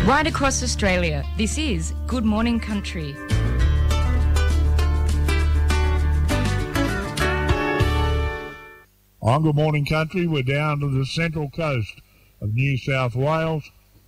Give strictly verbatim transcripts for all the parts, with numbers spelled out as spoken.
Right across Australia, this is Good Morning Country. On Good Morning Country, we're down to the central coast of New South Wales,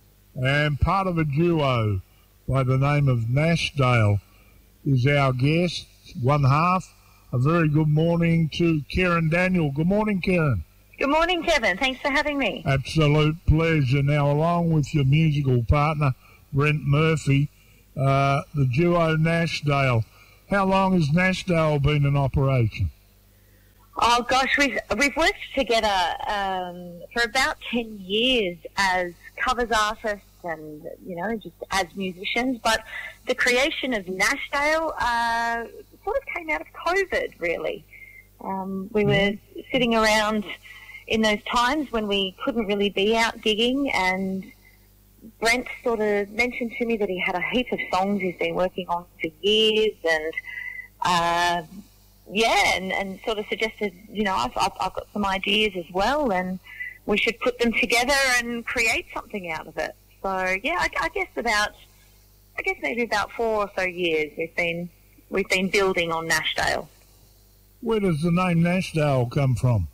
and part of a duo by the name of Nashdale is our guest, one half. A very good morning to Karen Daniel. Good morning, Karen. Good morning, Kevin. Thanks for having me. Absolute pleasure. Now, along with your musical partner, Brent Murphy, uh, the duo Nashdale. How long has Nashdale been in operation? Oh, gosh, we've, we've worked together um, for about ten years as covers artists and, you know, just as musicians. But the creation of Nashdale uh, sort of came out of COVID, really. Um, we were sitting around in those times when we couldn't really be out gigging, and Brent sort of mentioned to me that he had a heap of songs he's been working on for years, and uh, yeah, and, and sort of suggested, you know, I've, I've, I've got some ideas as well, and we should put them together and create something out of it. So yeah, I, I guess about, I guess maybe about four or so years we've been we've been building on Nashdale. Where does the name Nashdale come from?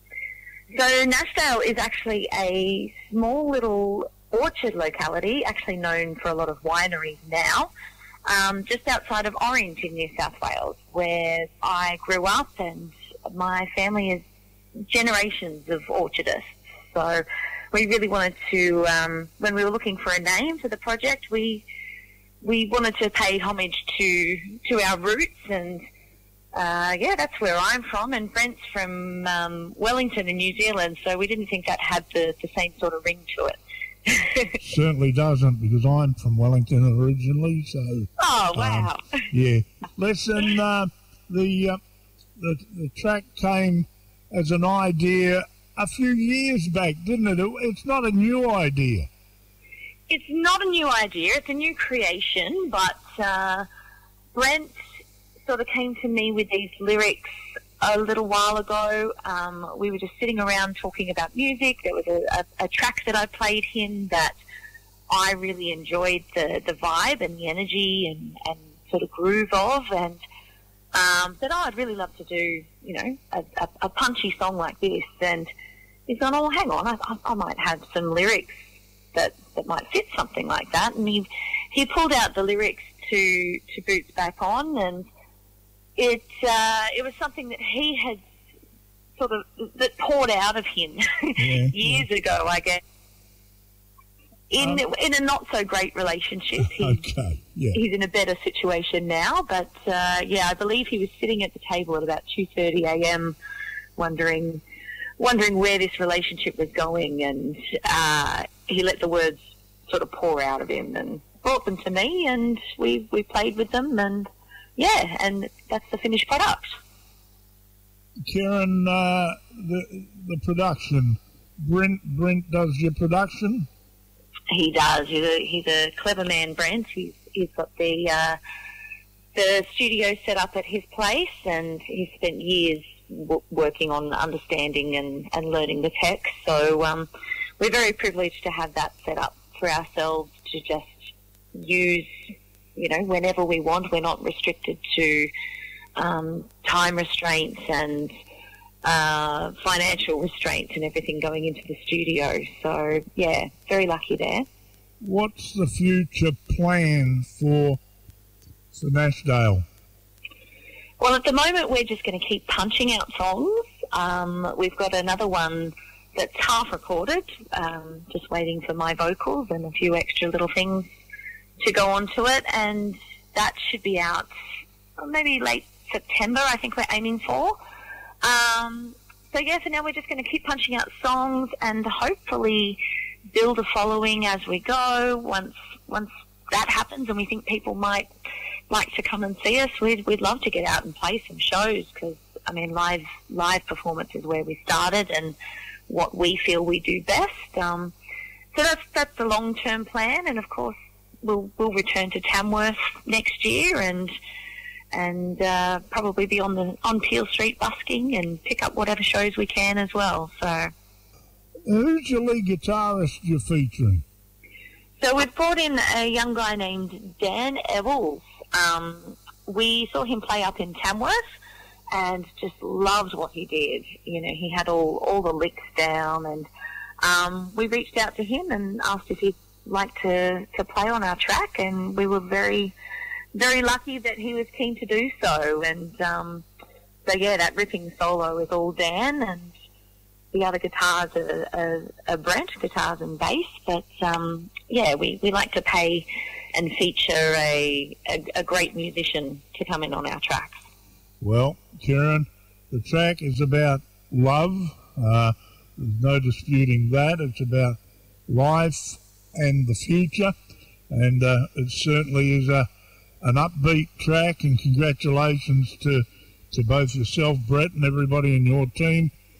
So Nashdale is actually a small little orchard locality, actually known for a lot of wineries now, um, just outside of Orange in New South Wales, where I grew up, and my family is generations of orchardists. So we really wanted to, um, when we were looking for a name for the project, we we wanted to pay homage to to our roots, and Uh, yeah, that's where I'm from, and Brent's from um, Wellington in New Zealand, so we didn't think that had the, the same sort of ring to it. Certainly doesn't, because I'm from Wellington originally, so... Oh, wow. Um, yeah. Listen, uh, the, uh, the the track came as an idea a few years back, didn't it? it? It's not a new idea. It's not a new idea, it's a new creation, but uh, Brent sort of came to me with these lyrics a little while ago. Um, we were just sitting around talking about music. There was a, a, a track that I played him that I really enjoyed the, the vibe and the energy and, and sort of groove of, and um, said, oh, I'd really love to do, you know, a, a, a punchy song like this. And he's gone, oh, hang on, I, I, I might have some lyrics that, that might fit something like that. And he, he pulled out the lyrics to, to Boots Back On, and It uh, it was something that he had sort of, that poured out of him yeah, years yeah. ago, I guess. In um, in a not-so-great relationship. He's, okay, yeah. He's in a better situation now, but, uh, yeah, I believe he was sitting at the table at about two thirty a.m. wondering wondering where this relationship was going, and uh, he let the words sort of pour out of him and brought them to me, and we, we played with them, and yeah, and that's the finished product. Karen, uh, the the production, Brent Brent does your production? He does. He's a, he's a clever man, Brent. He's he's got the uh, the studio set up at his place, and he's spent years w- working on understanding and, and learning the tech. So um, we're very privileged to have that set up for ourselves to just use, you know, whenever we want. We're not restricted to um, time restraints and uh, financial restraints and everything going into the studio. So, yeah, very lucky there. What's the future plan for, for Nashdale? Well, at the moment, we're just going to keep punching out songs. Um, we've got another one that's half recorded, um, just waiting for my vocals and a few extra little things to go onto it, and that should be out maybe late September, I think we're aiming for. Um, so yeah, for now we're just going to keep punching out songs and hopefully build a following as we go. Once once that happens and we think people might like to come and see us, we'd, we'd love to get out and play some shows, because, I mean, live live performance is where we started and what we feel we do best. Um, so that's, that's the long-term plan, and of course We'll, we'll return to Tamworth next year and and uh, probably be on the on Peel Street busking and pick up whatever shows we can as well. So, who's your lead guitarist you're featuring? So we've brought in a young guy named Dan Evels. Um, we saw him play up in Tamworth and just loved what he did. You know, he had all, all the licks down, and um, we reached out to him and asked if he'd like to, to play on our track, and we were very, very lucky that he was keen to do so. And um, so, yeah, that ripping solo is all Dan, and the other guitars are, are, are Brent, guitars and bass. But, um, yeah, we, we like to pay and feature a, a, a great musician to come in on our tracks. Well, Karen, the track is about love. Uh, there's no disputing that. It's about life and the future, and uh, it certainly is a an upbeat track, and congratulations to, to both yourself, Brett, and everybody in your team